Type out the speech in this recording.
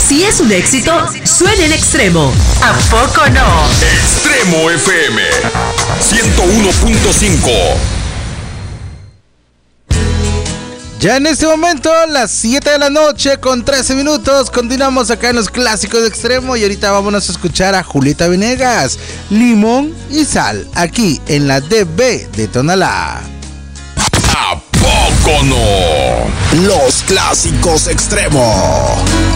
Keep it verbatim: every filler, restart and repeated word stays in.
Si es un éxito, suena en Extremo. ¿A poco no? Extremo F M ciento uno punto cinco. Ya en este momento, las siete de la noche con trece minutos, continuamos acá en los clásicos de Extremo y ahorita vámonos a escuchar a Julieta Venegas, Limón y Sal, aquí en la D B de Tonalá. ¿A poco no? Los clásicos Extremo.